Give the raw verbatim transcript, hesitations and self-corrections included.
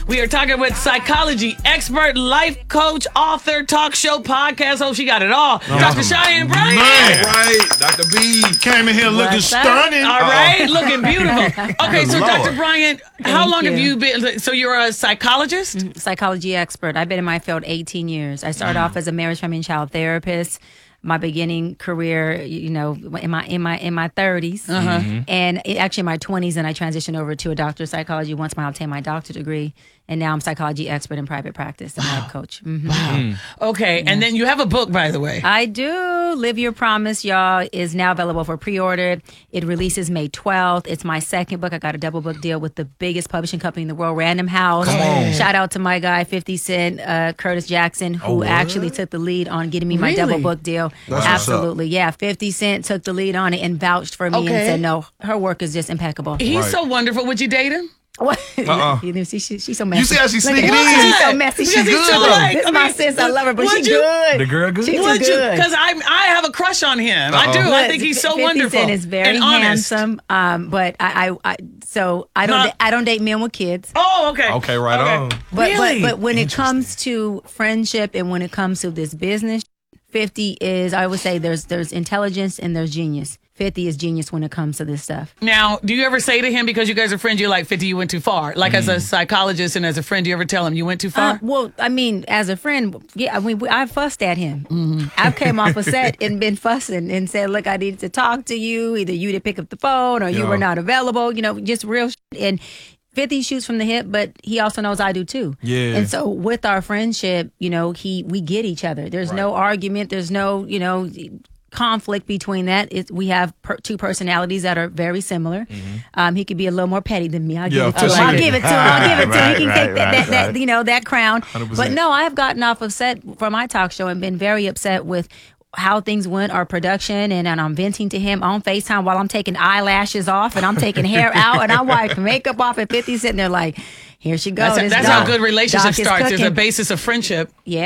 We are talking with psychology expert, life coach, author, talk show, podcast host. She got it all. Oh, Doctor Cheyenne Bryant. Man. Right, Doctor B came in here looking What's up? stunning. All right, looking beautiful. Okay, so Lord. Doctor Bryant, how Thank long have you. you been? So you're a psychologist? Psychology expert. I've been in my field eighteen years. I started off as a marriage, family, and child therapist. My beginning career, you know, in my in my in my thirties, Uh-huh. and it, actually in my twenties, and I transitioned over to a doctor of psychology once I obtained my doctorate degree, and now I'm psychology expert in private practice and life coach. Mhm. Okay, and then you have a book, by the way. I do. Live Your Promise, y'all, is now available for pre-order. It releases May twelfth. It's my second book. I got a double book deal with the biggest publishing company in the world, Random House. Come on. Shout out to my guy, fifty Cent, uh, Curtis Jackson, who Oh, what? actually took the lead on getting me my Really? double book deal. That's what's Absolutely. Yeah, fifty Cent took the lead on it and vouched for me Okay. and said, no, her work is just impeccable. He's Right. so wonderful. Would you date him? What? Uh-uh. You know, she, she, she's so messy. You see how she's Look at sneaking her. in? She's so messy. Because She's he's good. so like- This I is my mean, sis. I love her, but would she's you- good. The girl good? She's too Would you? good. Because I I have a crush on him. I do. I think he's so fifty wonderful. Cent is very and honest. handsome. Um, but I, I, I so I don't, Not- da- I don't date men with kids. Oh, okay. Okay, right on. But, Really? but, but when it comes to friendship and when it comes to this business, fifty is, I would say, there's there's intelligence and there's genius. fifty is genius when it comes to this stuff. Now, do you ever say to him, because you guys are friends, you're like, fifty, you went too far? Like, as a psychologist and as a friend, do you ever tell him you went too far? Uh, well, I mean, as a friend, yeah, I mean, I fussed at him. I've came off a set and been fussing and said, look, I needed to talk to you. Either you didn't pick up the phone or you Yeah. were not available, you know, just real shit. And fifty shoots from the hip, but he also knows I do too. Yeah. And so with our friendship, you know, he we get each other. There's no argument. There's no, you know, conflict between that. It's, we have per, two personalities that are very similar. Um, he could be a little more petty than me. I'll give Yeah, it to for him. sure. I'll give it to him. I'll give it to him. He can Right, take that, right, that, that, right. you know, that crown. one hundred But percent. no, I've gotten off of set for my talk show and been very upset with how things went, our production, and, and I'm venting to him on FaceTime while I'm taking eyelashes off and I'm taking hair out and I'm wiping makeup off at fifty sitting there like, here she goes. That's, This that's doc- how good relationships doc is start. There's a cooking. basis of friendship. Yeah.